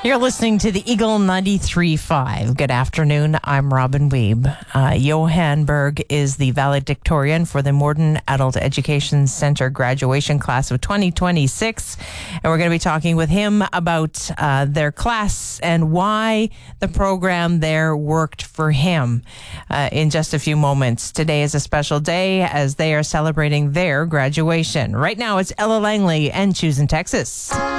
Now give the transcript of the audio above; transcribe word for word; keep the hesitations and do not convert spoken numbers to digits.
You're listening to the Eagle ninety-three point five. Good afternoon. I'm Robin Weeb. Uh, Johan Berg is the valedictorian for the Morden Adult Education Center graduation class of twenty twenty-six. And we're going to be talking with him about uh, their class and why the program there worked for him uh, in just a few moments. Today is a special day as they are celebrating their graduation. Right now, it's Ella Langley and Choose in Texas.